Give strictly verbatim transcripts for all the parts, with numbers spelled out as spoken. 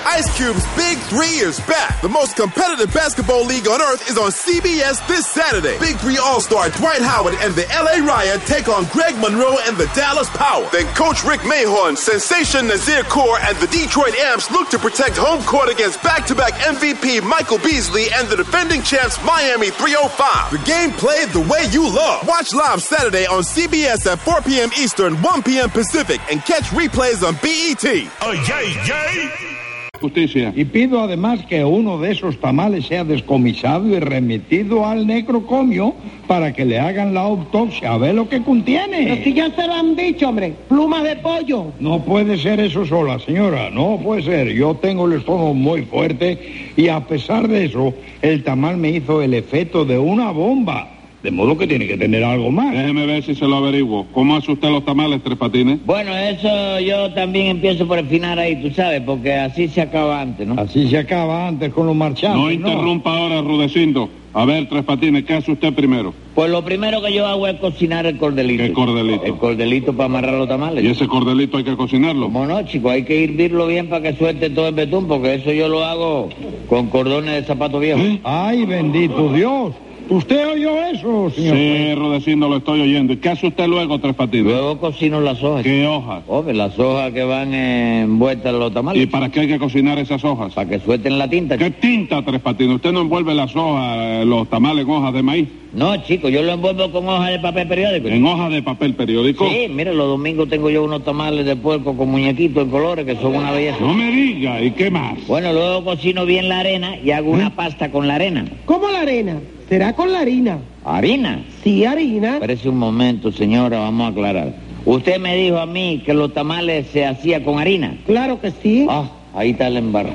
Ice Cube's Big Three is back. The most competitive basketball league on earth is on C B S this Saturday. Big Three All-Star Dwight Howard and the L A Riot take on Greg Monroe and the Dallas Power. Then Coach Rick Mahorn, Sensation Nazir Kaur, and the Detroit Amps look to protect home court against back-to-back M V P Michael Beasley and the defending champs Miami three oh five. The game played the way you love. Watch live Saturday on C B S at four p.m. Eastern, one p.m. Pacific, and catch replays on B E T. Oh, yay, yay. Justicia. Y pido además que uno de esos tamales sea descomisado y remitido al necrocomio para que le hagan la autopsia a ver lo que contiene. Pero si ya se lo han dicho, hombre, plumas de pollo. No puede ser eso sola, señora, no puede ser. Yo tengo el estómago muy fuerte y a pesar de eso, el tamal me hizo el efecto de una bomba. De modo que tiene que tener algo más. Déjeme ver si se lo averiguo. ¿Cómo hace usted los tamales, Tres Patines? Bueno, eso yo también empiezo por el final ahí, tú sabes, porque así se acaba antes, ¿no? Así se acaba antes con los marchantes, No interrumpa ¿no? ahora, Rudecindo. A ver, Tres Patines, ¿qué hace usted primero? Pues lo primero que yo hago es cocinar el cordelito. ¿Qué cordelito? El cordelito para amarrar los tamales. ¿Y ese cordelito hay que cocinarlo? ¿Cómo no, chico? Hay que hervirlo bien para que suelte todo el betún, porque eso yo lo hago con cordones de zapato viejo. ¿Eh? ¡Ay, bendito Dios! ¿Usted oyó eso, señor? Sí, Rudecindo, lo estoy oyendo. ¿Y qué hace usted luego, Tres Patines? Luego cocino las hojas. ¿Qué hojas? Hombre, las hojas que van envueltas en los tamales. ¿Y para qué hay que cocinar esas hojas? Para que suelten la tinta. ¿Qué tinta, Tres Patines? ¿Usted no envuelve las hojas, los tamales en hojas de maíz? No, chico, yo lo envuelvo con hojas de papel periódico. ¿En hojas de papel periódico? Sí, mire, los domingos tengo yo unos tamales de puerco con muñequitos en colores que son una belleza. No me diga, ¿y qué más? Bueno, luego cocino bien la arena y hago ¿Eh? una pasta con la arena. ¿Cómo la arena? ¿Será con la harina? ¿Harina? Sí, harina. Espérese un momento, señora, vamos a aclarar. Usted me dijo a mí que los tamales se hacía con harina. Claro que sí. Ah, ahí está el embarro.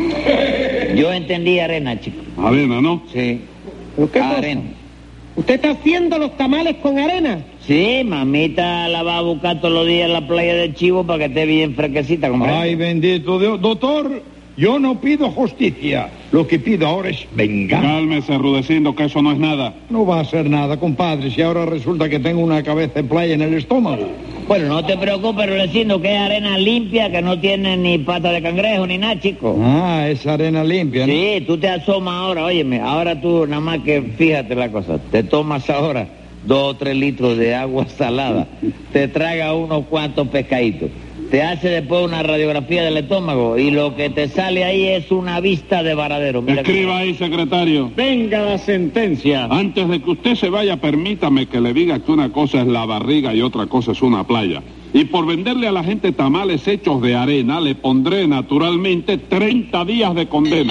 Yo entendí arena, chico. ¿Arena, no? Sí. ¿Pero qué arena. Cosa? ¿Usted está haciendo los tamales con arena? Sí, mamita la va a buscar todos los días en la playa del Chivo para que esté bien fresquecita, ¿comprende? Ay, bendito Dios. Doctor, yo no pido justicia. Lo que pido ahora es venganza. Cálmese, Rudecindo, que eso no es nada. No va a ser nada, compadre, si ahora resulta que tengo una cabeza de playa en el estómago. Bueno, no te preocupes, Rudecindo, que es arena limpia, que no tiene ni pata de cangrejo ni nada, chico. Ah, es arena limpia, ¿no? Sí, tú te asomas ahora, óyeme, ahora tú nada más que fíjate la cosa, te tomas ahora dos o tres litros de agua salada, te traga unos cuantos pescaditos, te hace después una radiografía del estómago y lo que te sale ahí es una vista de varadero. Mira. Escriba ahí, secretario. Venga la sentencia. Antes de que usted se vaya, permítame que le diga que una cosa es la barriga y otra cosa es una playa. Y por venderle a la gente tamales hechos de arena, le pondré naturalmente treinta días de condena.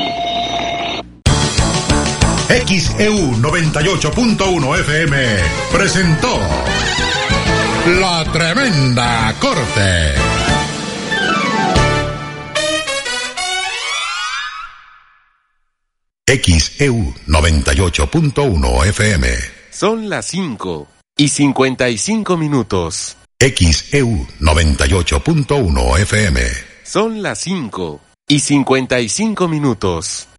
X E U noventa y ocho punto uno F M presentó La Tremenda Corte. X E U noventa y ocho punto uno F M. Son las cinco y cincuenta y cinco minutos. X E U noventa y ocho punto uno F M. Son las cinco y cincuenta y cinco minutos.